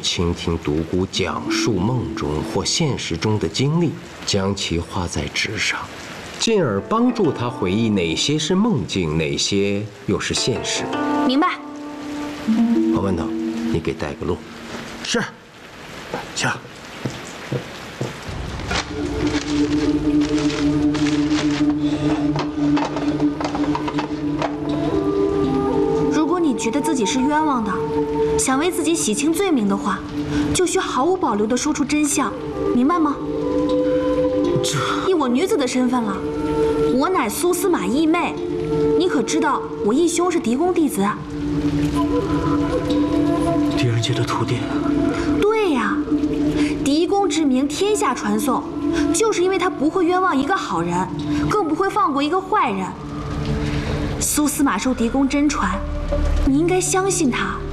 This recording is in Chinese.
倾听独孤讲述梦中或现实中的经历，将其画在纸上，进而帮助他回忆哪些是梦境，哪些又是现实。 明白。 何万头，你给带个路。 是。请。 如果你觉得自己是冤枉的，想为自己洗清罪名的话，就需毫无保留地说出真相，明白吗？以我女子的身份了，我乃苏司马义妹，你可知道我义兄是狄公弟子？ 狄仁杰的徒弟。 对呀，狄公之名天下传颂，就是因为他不会冤枉一个好人，更不会放过一个坏人。苏司马受狄公真传，你应该相信他。